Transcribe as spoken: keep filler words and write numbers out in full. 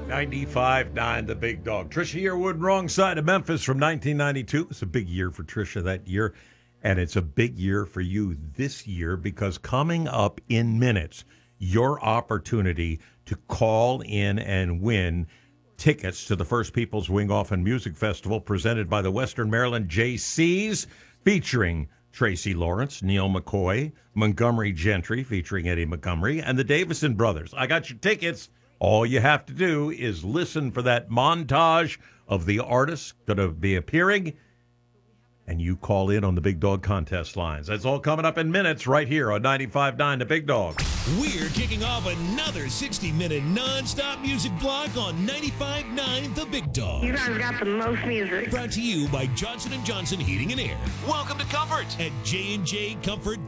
ninety-five point nine The Big Dog. Trisha Yearwood, Wrong Side of Memphis from nineteen ninety-two. It's a big year for Trisha that year, and it's a big year for you this year because coming up in minutes, your opportunity to call in and win tickets to the First Peoples Wing Off and Music Festival presented by the Western Maryland J Cs, featuring Tracy Lawrence, Neil McCoy, Montgomery Gentry, featuring Eddie Montgomery, and the Davison Brothers. I got your tickets. All you have to do is listen for that montage of the artists going to be appearing, and you call in on the Big Dog contest lines. That's all coming up in minutes right here on ninety-five point nine The Big Dog. We're kicking off another sixty-minute non-stop music block on ninety-five point nine The Big Dog. You guys got the most music. Brought to you by Johnson and Johnson Heating and Air. Welcome to Comfort at J and J Comfort